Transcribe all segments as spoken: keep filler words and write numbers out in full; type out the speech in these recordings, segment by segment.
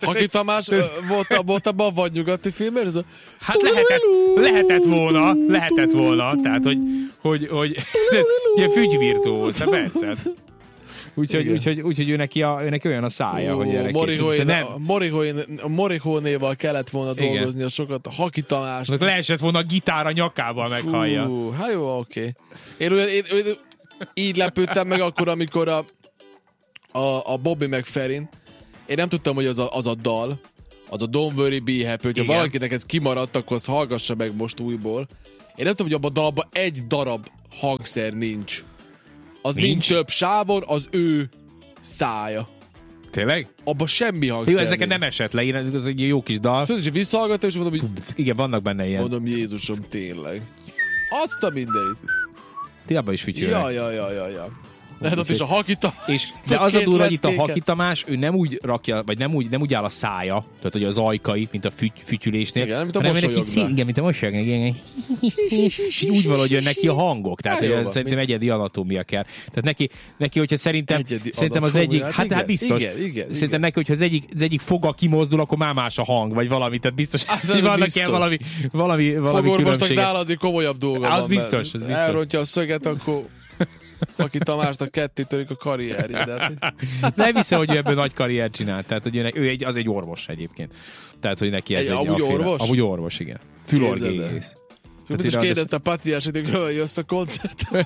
Haki Tamás volt, volt abban a vadnyugati filmben? Hát lehetett, lehetett volna, lehetett volna, tehát hogy, hogy, hogy ilyen fügyvirtuóz, persze. Úgyhogy úgy, úgy, úgy, ő, neki a, ő neki olyan a szája, uh, hogy erre készült. Nem... Morihónéval kellett volna dolgozni a sokat, a Haki Tamás. Leesett volna a gitár a nyakával meghallja. Uh, hát jó, oké. Okay. Én, én, én, én így lepődtem meg akkor, amikor a, a, a Bobby McFerrin, én nem tudtam, hogy az a, az a dal, az a Don't Worry Be Happy, hogyha igen. valakinek ez kimaradt, akkor azt hallgassa meg most újból. Én nem tudom, hogy abban a dalban egy darab hangszer nincs. Az nincs. nincs több sávon, az ő szája. Tényleg? Abban semmi hangszer. Jó, ezeket nem esett le, ez egy jó kis dal. És visszahallgattam, és mondom, hogy... Igen, vannak benne ilyen. Mondom, Jézusom, tényleg. Azt a mindenit. Ti abban is fütyülnek. Ja, ja, ja, ja, ja. Lehet ott is a Haki Tamás. De az a durva, hogy itt a Haki Tamás, ő nem úgy rakja, vagy nem úgy, nem úgy áll a szája, tehát hogy az ajkai, mint a füty, fütyülésnél. Igen, mint a mosolyognál. Igen, mint a mosolyognál. Úgy valahogy jön neki a hangok. Tehát hogy ez szerintem egyedi anatómia kell. Tehát neki, neki hogyha szerintem, szerintem az egyik, hát, hát biztos. Igen, igen, szerintem neki, hogyha az egyik, az egyik foga kimozdul, akkor már más a hang, vagy valami. Tehát biztos, hogy vannak ilyen valami, valami, valami különbségek. Nálad komolyabb dolga az van. Biztos, az biztos. Elrontja a szöget, akkor... Haki Tamásnak ketté törik a karrierje. De... Nem hiszem, hogy ő ebből nagy karriert csinált. Tehát, hogy ő egy, az egy orvos egyébként. Tehát, hogy neki ez egy... egy amúgy orvos? Amúgy orvos, igen. Fülorgész. És is kérdezte a pacienset, hogy hol jössz a koncertre.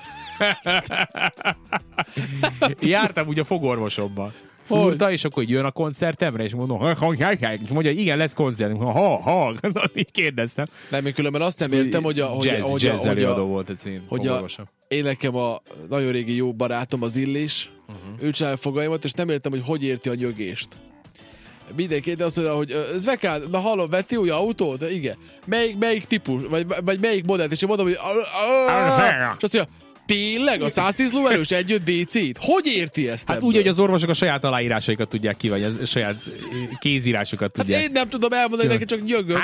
Jártam úgy a fogorvosomban. Furta, és akkor jön a koncertemre, és mondom, mondja, igen, lesz koncert. Ha, ha, így kérdeztem. Nem, én különben azt nem értem, hogy a... Hogy jazz, hogy jazz a, előadó volt egy szín, hogy a, én nekem a nagyon régi jó barátom, az Illés, uh-huh. ő csinálja fogaimat, és nem értem, hogy hogy érti a nyögést. Mindenki, de azt mondja, hogy Zvekán, na hallom, vett új autót? Igen. Melyik, melyik típus, vagy, vagy melyik modellt? És én mondom, hogy... És azt mondja, tényleg? A száztíz lóerős egyöt dé cé-t? Hogy érti ezt? Hát ebből? Úgy, hogy az orvosok a saját aláírásaikat tudják ki, vagy a saját kézírásukat tudják. Hát én nem tudom elmondani, neki csak nyögök.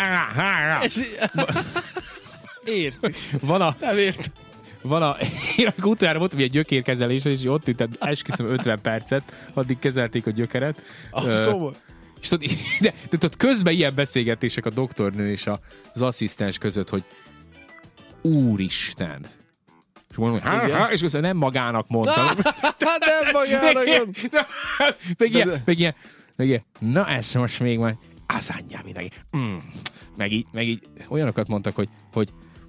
Érti. Van a... Nem ért. Van a... Én akkor utána voltam egy gyökérkezelésre, és ott ültem, esküszöm ötven percet, addig kezelték a gyökeret. Az uh, komoly. És tudod, de, de tudod, közben ilyen beszélgetések a doktornő és a, az asszisztens között, hogy Úristen. És mondom, hogy há, há, és közben nem magának mondtam. Nem magának mondtam. Meg ilyen, meg ilyen, meg ilyen, na ez most még majd, az anyjám mindenki. Mm. Meg így, meg így, olyanokat mondtak, hogy, hogy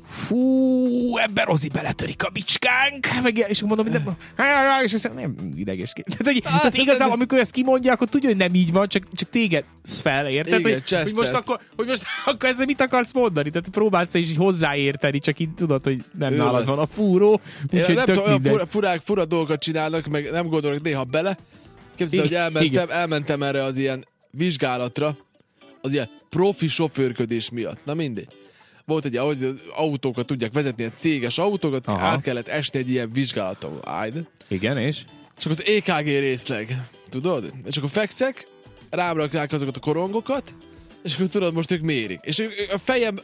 fú, ebben Rozi beletörik a bicskánk, meg és mondom, hogy nem, és azt nem idegesként. Tehát, tehát igazából, amikor ezt kimondja, akkor tudja, hogy nem így van, csak, csak téged fel, érted? Igen, hogy, hogy most akkor, hogy most akkor ezzel mit akarsz mondani? Tehát próbálsz is hozzáérteni, csak így tudod, hogy nem ő nálad lesz. Van a fúró, úgyhogy nem tök tudom, minden. Olyan furák, fura dolgokat csinálnak, meg nem gondolok néha bele. Képzeld, hogy elmentem, elmentem erre az ilyen vizsgálatra, az ilyen profi sofőrködés miatt. Na mindegy. Volt egy, ahogy autókat tudják vezetni, ilyen céges autókat, aha. át kellett esni egy ilyen vizsgálaton. Ájd. Igen, és? És akkor az é ká gé részleg, tudod? És akkor fekszek, rám rakják azokat a korongokat, és akkor tudod, most ők mérik. És a fejem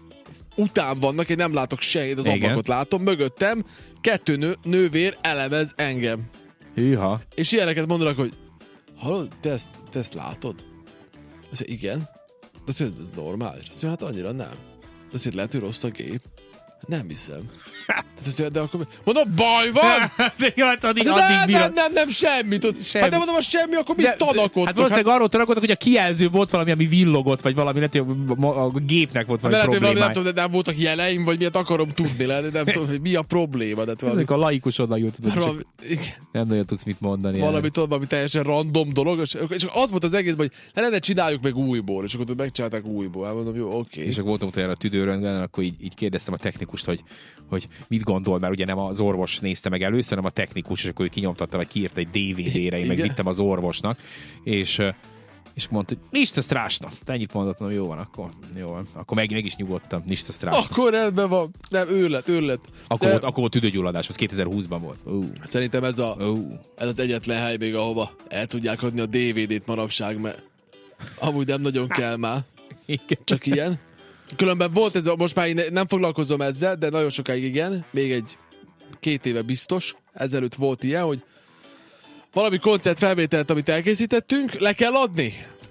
után vannak, én nem látok semmit, az ablakot látom, mögöttem kettő nő, nővér elemez engem. Hűha. És ilyeneket mondanak, hogy hallod, te ezt, te ezt látod? Azt mondja, igen. De ez normális. Azt mondja, hát annyira nem. De azt mondja, lehet, hogy rossz a gép. Nem hiszem. De, de akkor... Mondom, baj van! de jó, hát addig, de addig nem, bírod. nem, nem, nem, semmit. semmi. Hát nem mondom, hogy semmi, akkor mit tanakodtok? Hát valószínűleg hát... arról tanakodtak, hogy a kijelző volt valami, ami villogott, vagy valami, lehet, hogy a gépnek volt valami problémája. Nem tudom, de nem voltak jeleim, vagy miért akarom tudni, lehet, nem tudom, hogy mi a probléma. De valami... Ez a laikus onnan jut, tudod, valami... nem nagyon tudsz mit mondani. Valami, tudod, valami teljesen random dolog, és az volt az egészben, hogy ne lenne, csináljuk meg újból, és akkor megcsinálták újból. Hát mondom, jó, oké. Okay. És akkor voltam utána a tüdőröntgen, akkor így, így kérdeztem a technikust, hogy, hogy mit gondol, mert ugye nem az orvos nézte meg először, hanem a technikus, és akkor ő kinyomtatta, vagy kiírt egy dé vé dére, én megvittem az orvosnak, és, és mondta, hogy nincs te strásna. Te ennyit mondott, mondom, jó van, akkor, jó van. Akkor meg, meg is nyugodtam, nincs te strásna. Akkor rendben van. Nem, ő lett, ő lett. Akkor, De... volt, akkor volt tüdőgyulladás, az kétezer-húszban volt. Uh. Szerintem ez, a, uh. ez az egyetlen hely még, ahova el tudják adni a dé vé dét manapság, mert amúgy nem nagyon kell már. Csak ilyen. Különben volt ez, most már én nem foglalkozom ezzel, de nagyon sokáig igen, még egy két éve biztos, ezelőtt volt ilyen, hogy valami koncert felvételt, amit elkészítettünk, le kell adni.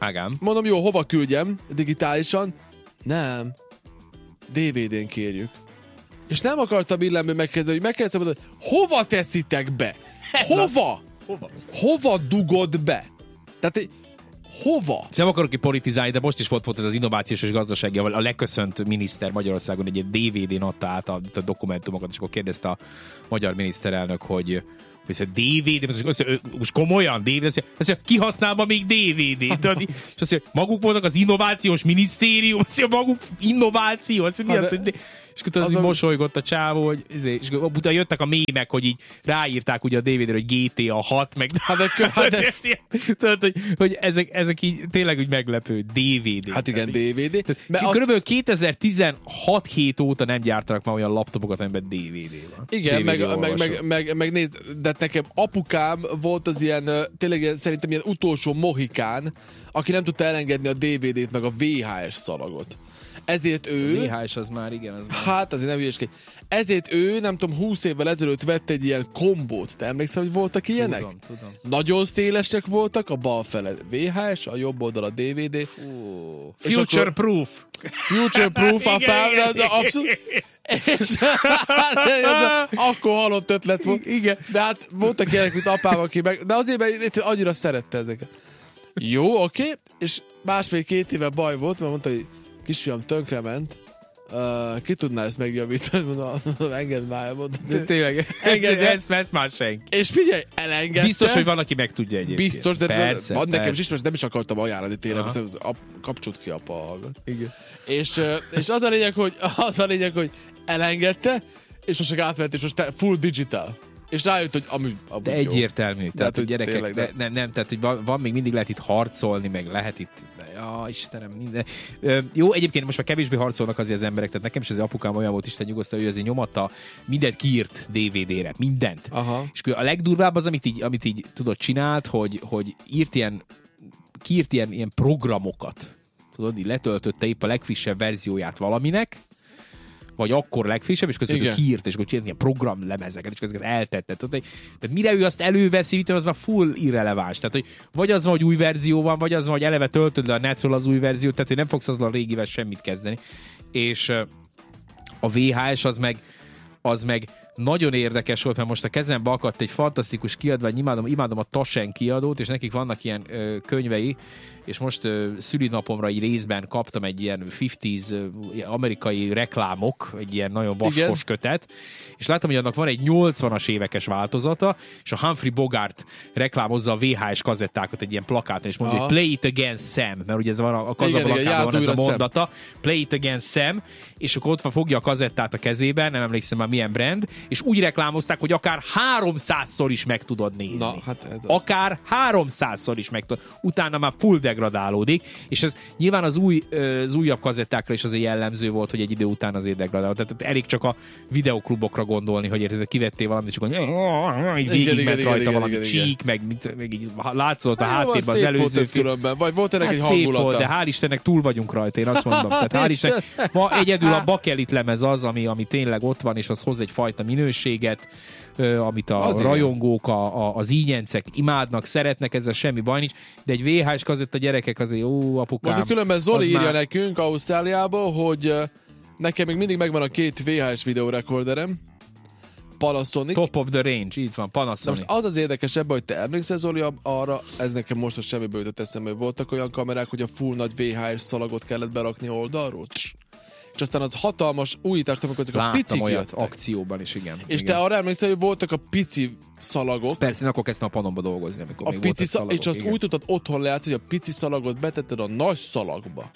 Ágám. Mondom, jó, hova küldjem digitálisan? Nem. dé vé dén kérjük. És nem akartam illemben megkezdeni, hogy megkezdtem, hogy hova teszitek be? Hova? Hova? Hova dugod be? Tehát hova? Nem akarok ki politizálni, de most is volt, volt ez az innovációs és gazdasági, a leköszönt miniszter Magyarországon egy dé vé dén adta át a, a dokumentumokat, és akkor kérdezte a magyar miniszterelnök, hogy hogy ez a dé vé dé, most komolyan dé vé dé, azt mondja, ki használ ma még dé vé dét? És azt mondja, maguk voltak az innovációs minisztérium, azt mondja, maguk innováció, azt mondja, mi az, hogy és akkor az, az mosolygott a csávó, hogy, és utána jöttek a mémek, hogy így ráírták ugye a dé vé dére, hogy gé té á hat, meg hát de, hát de... tudod, hogy, hogy ezek, ezek így tényleg úgy meglepő, dé vé dé. Hát igen, dé vé dé. Körülbelül azt... kétezer-tizenhat hét óta nem gyártanak már olyan laptopokat, amiben dé vé dé van. Igen, dé vé dé meg, meg, meg, meg, meg nézd, de nekem apukám volt az ilyen, tényleg ilyen, szerintem ilyen utolsó mohikán, aki nem tudta elengedni a dé vé dét meg a vé há es szalagot. Ezért ő... A vé há es az már, igen, az már... Hát, azért nem hülyeskedj. Ezért ő, nem tudom, húsz évvel ezelőtt vett egy ilyen kombót. Te emlékszel, hogy voltak ilyenek? Tudom, tudom. Nagyon szélesek voltak, a bal fele vé há es, a jobb oldal a dé vé dé. Uh, future akkor... proof. Future proof, apám, de abszolút... És akkor halott ötlet volt. Igen. De hát voltak ilyenek, mint apám, aki meg... De azért, mert annyira szerette ezeket. Jó, oké. Okay. És másfél-két éve baj volt, mert mondta, hogy kisfiam tönkrement, uh, ki tudná ezt megjavítani? Mondom, engedd már, mondom. Tényleg, ezt, ezt már senki. És figyelj, elengedte. Biztos, hogy van, aki meg tudja egyébként. Biztos, de persze, van persze. nekem is ismerős, nem is akartam ajánlani tényleg, mert ap, kapcsolt ki apa hallgat. Igen. És, és az a lényeg, hogy, az a lényeg, hogy elengedte, és most csak átment, és most full digital. És rájött, hogy amúgy, amúgy de egyértelmű. Jó. Tehát, hogy gyerekek, tényleg, de, nem, nem, tehát, hogy van, van még mindig lehet itt harcolni, meg lehet itt, ja, Istenem, minden. Ö, jó, egyébként most már kevésbé harcolnak azért az emberek, tehát nekem is az apukám olyan volt, Isten nyugosztal, hogy azért nyomatta, mindent kiírt dé vé dére, mindent. Aha. És a legdurvább az, amit így, amit így tudod, csinált, hogy, hogy írt ilyen, kiírt ilyen, ilyen programokat. Tudod, így letöltötte épp a legfrissebb verzióját valaminek, vagy akkor legfrissebb, és közben kiírt, és akkor csinált ilyen programlemezeket, és ezeket eltette. Tehát mire ő azt előveszi, az már full irreleváns. Tehát, hogy vagy az van, hogy új verzió van, vagy az van, hogy eleve töltöd le a netről az új verziót, tehát hogy nem fogsz azzal a régivel semmit kezdeni. És a vé há es az meg, az meg nagyon érdekes volt, mert most a kezembe akadt egy fantasztikus kiadvány, imádom, imádom a Taschen kiadót, és nekik vannak ilyen ö, könyvei, és most ö, szülinapomra így részben kaptam egy ilyen ötvenes ö, amerikai reklámok, egy ilyen nagyon vaskos igen. kötet, és láttam, hogy annak van egy nyolcvanas évekes változata, és a Humphrey Bogart reklámozza a vé há es kazettákat egy ilyen plakáton, és mondja, aha. hogy play it again Sam, mert ugye ez van a, a Casablancában van ez a mondata, Sam. Play it again Sam, és akkor ott van, fogja a kazettát a kezében, nem emlékszem már milyen brand, és úgy reklámozták, hogy akár háromszázszor is meg tudod nézni. Na, hát ez az. Akár háromszázszor is meg tudod. Utána már full degradálódik, és ez nyilván az, új, az újabb kazettákra is azért jellemző volt, hogy egy idő után azért degradál. Tehát elég csak a videoklubokra gondolni, hogy érted, kivettél valamit, csak hogy végigment rajta valami csík, meg, meg így látszott a háttérben az előző film. Vagy volt ennek hát egy hangulata. Volt, de hál' Istennek túl vagyunk rajta, én azt mondom. Tehát hál' Istennek, ma egyedül a bakelit lemez az, ami, ami tényleg ott van, és az hoz egyfajta minőséget, amit a az rajongók, a, a, az ígyencek imádnak, szeretnek, ezzel semmi baj nincs, de egy vé há es kazetta gyerekek azért, ó, apukám. Most különben Zoli írja már... nekünk Ausztráliából, hogy nekem még mindig megvan a két vé há es videórekorderem, Panasonic. Top of the range, így van, Panasonic. De most az az érdekesebb, hogy te emlékszel, Zoli, arra, ez nekem most a semmiből jutott eszembe, hogy voltak olyan kamerák, hogy a full nagy vé há es szalagot kellett berakni oldalról, és aztán az hatalmas újítást, amikor ezek a picik olyat jöttek. Akcióban is, igen. És igen. te arra emlékszel, hogy voltak a pici szalagok. Persze, akkor kezdtem a Panomba dolgozni, amikor a még pici szal- szalagok. És azt igen. úgy tudtad otthon leátszani, hogy a pici szalagot betetted a nagy szalagba.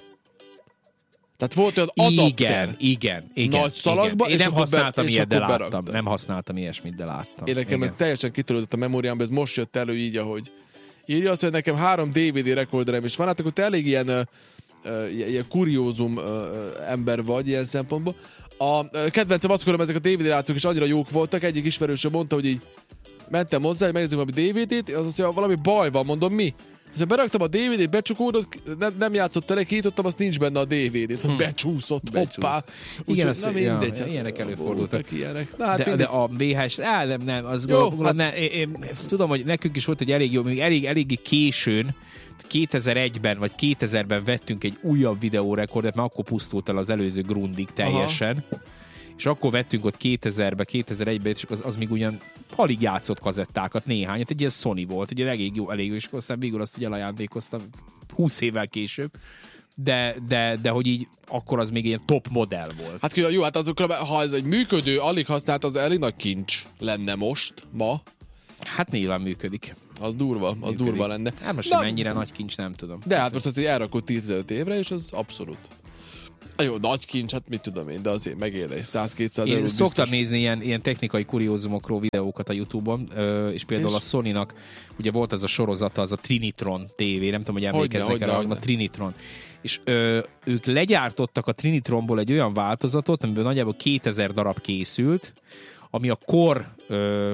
Tehát volt olyan adapter. Igen, igen, igen. Nagy szalagba, igen. Én és nem akkor használtam be, ilyet, de láttam. beraktad. Nem használtam ilyesmit, de láttam. Én nekem igen. ez teljesen kitörődött a memóriámba, ez most jött elő így, ahogy írja azt, hogy nekem három dé vé dé rekorderem is van, hát akkor te elég ilyen, uh, uh, ilyen kuriózum uh, ember vagy ilyen szempontból. A uh, kedvencem azt gondolom, ezek a dé vé dé látszók is annyira jók voltak, egyik ismerősöm mondta, hogy így mentem hozzá, hogy megnézzük valami dé vé dét, az azt mondja, valami baj van, mondom, mi? Aztán beraktam a dé vé dét, becsukódott, nem, nem játszott tele, kinyitottam, azt nincs benne a dé vé dét, hm. becsúszott, hoppá. Igen, az, na mindegy, ja, hát, ilyenek előfordultak. Ilyenek. Na, hát de, de a vé há es, á, nem, nem, az jó, gondolom, hát... ne, én, én, tudom, hogy nekünk is volt egy elég jó, még elég, eléggé későn, kétezer-egyben vagy kétezerben vettünk egy újabb videórekordot, mert akkor pusztult el az előző Grundig teljesen. Aha. És akkor vettünk ott kétezerbe, kétezer-egyben, és az, az még ugyan alig játszott kazettákat, néhányat, egy ilyen Sony volt, egy elég jó, elég jó, és aztán végül azt ugye elajándékoztam húsz évvel később. De, de, de hogy így akkor az még ilyen top modell volt. Hát jó, hát azokra, ha ez egy működő, alig használt, az elég nagy kincs lenne most, ma. Hát nyilván működik. Az durva, az működik. Durva lenne. Hát most Na, mennyire nagy kincs, nem tudom. De hát most azért elrakott tíz-tizenöt évre, és az abszolút. Jó, nagy kincs, hát mit tudom én, de azért megél egy száz-kétszáz euró. Én szoktam nézni ilyen, ilyen technikai kuriózumokról videókat a YouTube-on, és például és? a Sony-nak ugye volt ez a sorozata, az a Trinitron té vé, nem tudom, hogy emlékeznek erre, a Trinitron. És ö, ők legyártottak a Trinitronból egy olyan változatot, amiből nagyjából kétezer darab készült, ami a kor ö,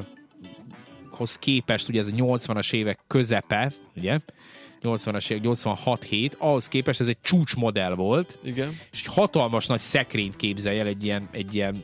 hoz képest, ugye ez a nyolcvanas évek közepe, ugye, nyolcvanas évek, nyolcvanhat hét, ahhoz képest ez egy csúcsmodell volt. Igen. És egy hatalmas nagy szekrényt képzelj el, egy ilyen, egy ilyen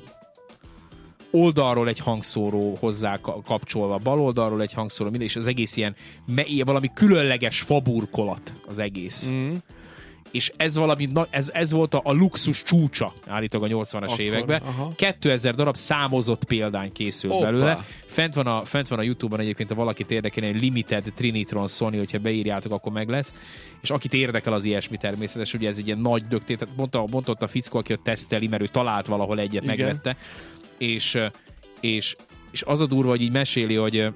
oldalról egy hangszóró hozzá kapcsolva, bal oldalról egy hangszóró, minden, és az egész ilyen valami különleges faburkolat az egész. Mm. És ez valami, ez, ez volt a, a luxus csúcsa, állítólag a nyolcvanas Akkor, években. Aha. kétezer darab számozott példány készült Opa. belőle. Fent van, a, fent van a YouTube-on egyébként, ha valakit érdekel, egy Limited Trinitron Sony, hogyha beírjátok, akkor meg lesz. És akit érdekel az ilyesmi természetes, ugye ez egy ilyen nagy dögtét, tehát mondta, mondta ott a fickó, aki ott teszteli, mert ő talált valahol egyet, Igen. megvette. És, és, és az a durva, hogy így meséli, hogy,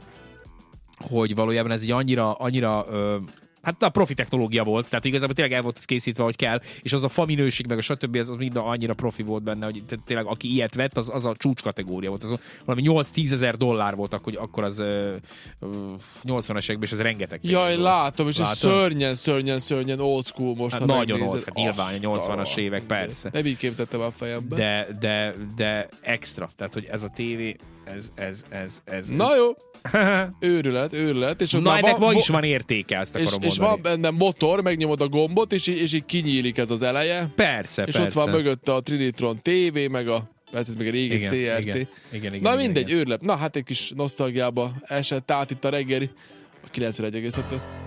hogy valójában ez egy annyira, annyira hát a profi technológia volt, tehát igazából tényleg el volt ez készítve, hogy kell, és az a fa minőség, meg a stb. Az, az mind annyira profi volt benne, hogy tényleg aki ilyet vett, az, az a csúcs kategória volt. Az valami nyolc-tízezer dollár volt, akkor, akkor az uh, nyolcvanas években, és ez rengeteg pénz Jaj, volt. látom, és látom. Ez szörnyen, szörnyen, szörnyen old school most. Hát nagyon old, hát nyilván a nyolcvanas évek, persze. Nem így képzettem a fejemben. De, de, de extra, tehát hogy ez a tévé, ez, ez, ez, ez. Na jó, őrület, őrület. És Na ennek ma is van értéke, ezt akarom és, és van benne motor, megnyomod a gombot, és, és így kinyílik ez az eleje. Persze, és persze. ott van mögötte a Trinitron té vé, meg a, persze ez meg a régi igen, cé er té. Igen, igen, igen, Na igen, mindegy, igen. őrület. Na hát egy kis nosztalgiába esett át itt a reggeli, a kilencvenegy egész öt.